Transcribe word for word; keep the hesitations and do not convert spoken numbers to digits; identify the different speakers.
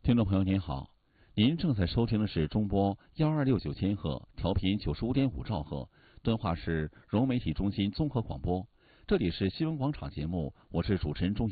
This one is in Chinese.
Speaker 1: 听众朋友您好，您正在收听的是中波幺二六九千赫，调频九十五点五兆赫，敦化市融媒体中心综合广播。这里是新闻广场节目，我是主持人钟